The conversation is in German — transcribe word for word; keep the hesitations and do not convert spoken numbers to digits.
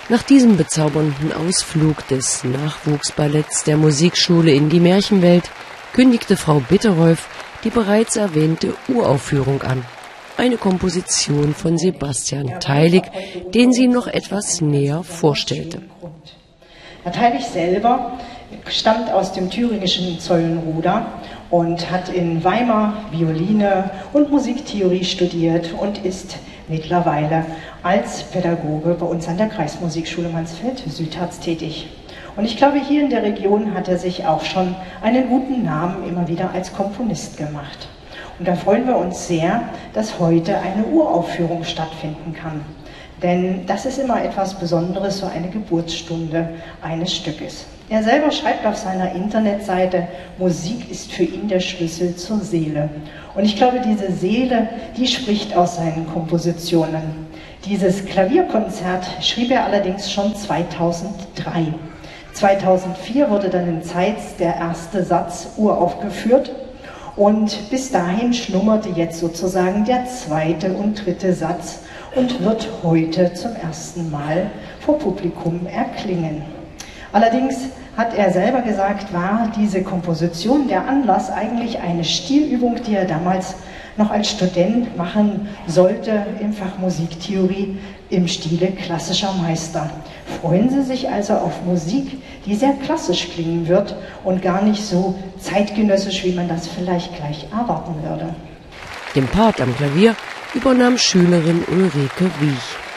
Nach diesem bezaubernden Ausflug des Nachwuchsballetts der Musikschule in die Märchenwelt kündigte Frau Bitterolf die bereits erwähnte Uraufführung an. Eine Komposition von Sebastian Teilig, den sie noch etwas näher vorstellte. Herr Teilig selber stammt aus dem thüringischen Zollenroda und hat in Weimar Violine und Musiktheorie studiert und ist mittlerweile als Pädagoge bei uns an der Kreismusikschule Mansfeld-Südharz tätig. Und ich glaube, hier in der Region hat er sich auch schon einen guten Namen immer wieder als Komponist gemacht. Und da freuen wir uns sehr, dass heute eine Uraufführung stattfinden kann. Denn das ist immer etwas Besonderes, so eine Geburtsstunde eines Stückes. Er selber schreibt auf seiner Internetseite, Musik ist für ihn der Schlüssel zur Seele. Und ich glaube, diese Seele, die spricht aus seinen Kompositionen. Dieses Klavierkonzert schrieb er allerdings schon zweitausenddrei. zweitausendvier wurde dann in Zeitz der erste Satz uraufgeführt. Und bis dahin schlummerte jetzt sozusagen der zweite und dritte Satz und wird heute zum ersten Mal vor Publikum erklingen. Allerdings hat er selber gesagt, war diese Komposition, der Anlass, eigentlich eine Stilübung, die er damals noch als Student machen sollte im Fach Musiktheorie im Stile klassischer Meister. Freuen Sie sich also auf Musik, die sehr klassisch klingen wird und gar nicht so zeitgenössisch, wie man das vielleicht gleich erwarten würde. Den Part am Klavier übernahm Schülerin Ulrike Wiech.